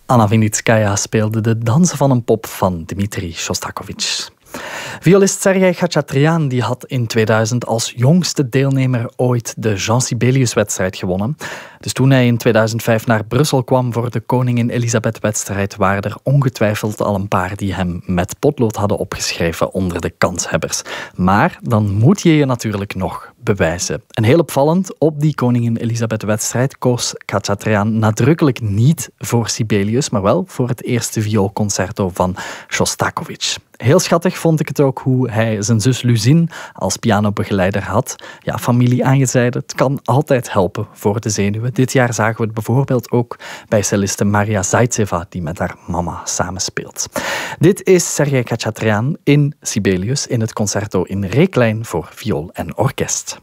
Anna Vinitskaya speelde de Dansen van een pop van Dmitri Shostakovich. Violist Sergej Khachatryan die had in 2000 als jongste deelnemer ooit de Jean Sibelius-wedstrijd gewonnen. Dus toen hij in 2005 naar Brussel kwam voor de Koningin Elisabeth-wedstrijd, waren er ongetwijfeld al een paar die hem met potlood hadden opgeschreven onder de kanshebbers. Maar dan moet je je natuurlijk nog bewijzen. En heel opvallend, op die Koningin Elisabeth-wedstrijd koos Khachatryan nadrukkelijk niet voor Sibelius, maar wel voor het eerste vioolconcerto van Shostakovich. Heel schattig vond ik het ook hoe hij zijn zus Luzin als pianobegeleider had. Ja, familie aangezijde, het kan altijd helpen voor de zenuwen. Dit jaar zagen we het bijvoorbeeld ook bij celliste Maria Zaitseva, die met haar mama samenspeelt. Dit is Sergej Khachatryan in Sibelius in het concerto in re-klein voor viool en orkest.